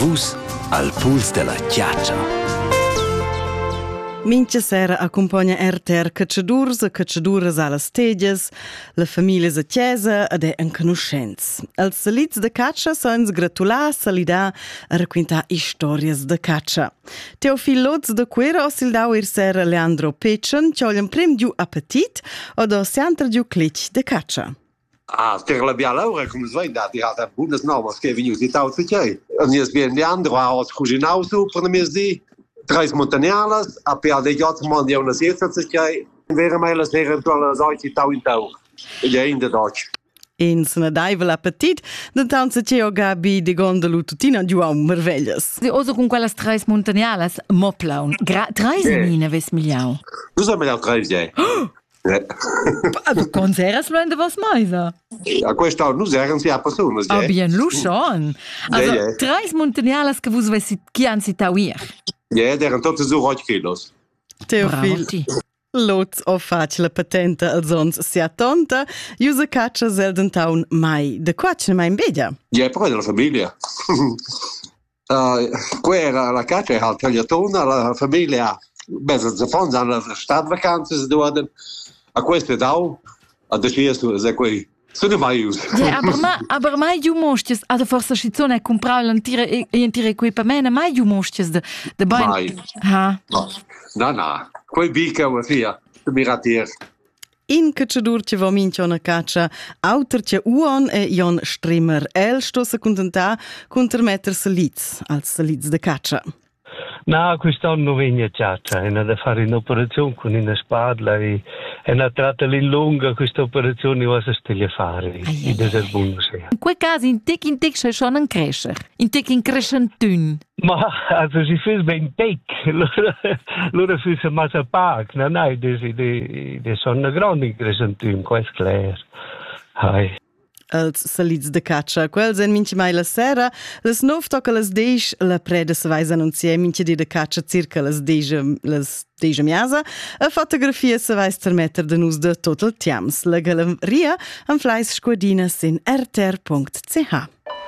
vus al puls della chiaccia. Mincha sera accompagna RTR cacciadurs e cacciaduras alle stegias, le famiglie a chiesa ed è in conoscenza. Els salits de caccia sono gratulà, salidà e racquintà stories de caccia. Teofil Lotz de Quera osildau ir sera Leandro Pecen, c'oglian prem giù appetit o do siantra giù clic de caccia. Per la bia Laura, come si vede, die hat ein bundes Namens gegeben, die taugt sich. Und jetzt werden die anderen aus Cuginau super, mir sie. Treis Montagnales, a per de jotman die una sierza c'è, vera mai la sera la solche tau in tau. Ja in der Deutsch. In sena daivel appetit, da tanza c'è o gabi di gondolu tutina giù a merveglias. Se oso con quelle treis montagnales, moplaun. Treis mine ves miliau. Du sai mir auch treis, ja. Aber con seras lo ende was meisa. A questo non erano sia persone, ja. Ah bien luschon. Also treis montagnales che vus vesi chi anzi tauir. Ja, der haben tot so 8 kilos. Teofil Lotz o facile patente als ons sia tonta, usa caccia selden taun mai. De quaccia mai in bedia? Ja, poi della famiglia. Qua era la caccia, era tagliatona, la famiglia, beh, se fonda alla stadvacanze si duoden, a questo dau, a deciso, se quei. Sono mai uso. Ja, aber mai ju mostes, also forse schizone comprare l'intero equipamento, mai ju mostes de bain. Mai. Ha. No. Quei bica o sia, de miratier. In cacciadur ce vo mincio una caccia, autor ce uon e Jon Strimmer. El sto se contenta contermetter saliz, als saliz de caccia. No, quest'anno viene ciaccia, è da fare un'operazione con una spalla e una tratta in lunga, questa operazione va a stelle fare, ed è il buono sia. In quel caso in tic c'è schon un crescer, in tic in crescentun. Ma, also si fes ben tic, loro fes massa pac, no, de sono grandi crescentun, questo è chiaro. Els saliz de caccia. Quels en minci mai la sera, les 9 tocca les 10, la preda se vais annunziare minci di de caccia circa les 10 miasa, a fotografia se vais permetter de nus de tot el tiams. La galeria en flais squadina sin rtr.ch.